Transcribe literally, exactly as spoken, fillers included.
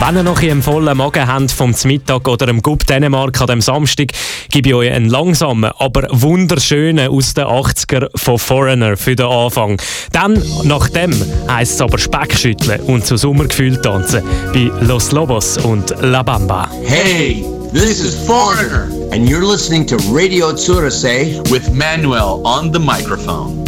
Wenn ihr noch einen vollen Magen habt vom Mittag oder im Gup Dänemark an dem Samstag, gebe ich euch einen langsamen, aber wunderschönen aus den achtziger von Foreigner für den Anfang. Dann, nach dem, heisst es aber Speckschütteln und zu Sommergefühl tanzen bei Los Lobos und La Bamba. Hey, this is Foreigner, and you're listening to Radio Tsurase with Manuel on the microphone.